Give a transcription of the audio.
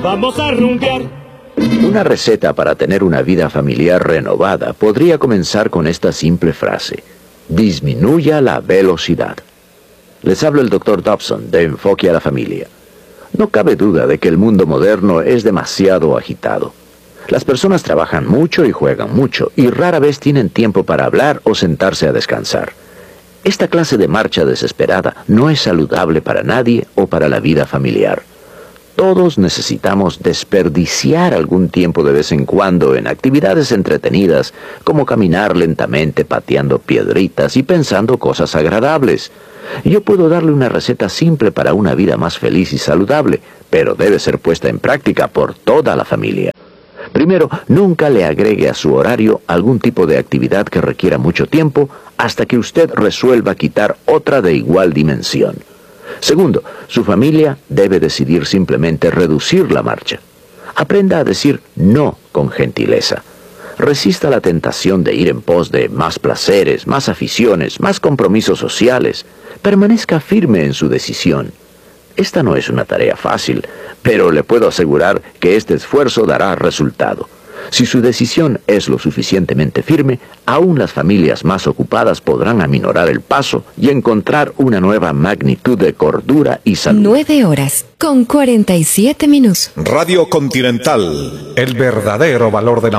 Vamos a rumbear. Una receta para tener una vida familiar renovada podría comenzar con esta simple frase: disminuya la velocidad. Les habla el Dr. Dobson de Enfoque a la Familia. No cabe duda de que el mundo moderno es demasiado agitado. Las personas trabajan mucho y juegan mucho, y rara vez tienen tiempo para hablar o sentarse a descansar. Esta clase de marcha desesperada no es saludable para nadie o para la vida familiar. Todos necesitamos desperdiciar algún tiempo de vez en cuando en actividades entretenidas, como caminar lentamente pateando piedritas y pensando cosas agradables. Yo puedo darle una receta simple para una vida más feliz y saludable, pero debe ser puesta en práctica por toda la familia. Primero, nunca le agregue a su horario algún tipo de actividad que requiera mucho tiempo hasta que usted resuelva quitar otra de igual dimensión. Segundo, su familia debe decidir simplemente reducir la marcha. Aprenda a decir no con gentileza. Resista la tentación de ir en pos de más placeres, más aficiones, más compromisos sociales. Permanezca firme en su decisión. Esta no es una tarea fácil, pero le puedo asegurar que este esfuerzo dará resultado. Si su decisión es lo suficientemente firme, aún las familias más ocupadas podrán aminorar el paso y encontrar una nueva magnitud de cordura y salud. 9:47 minutos. Radio Continental, el verdadero valor de la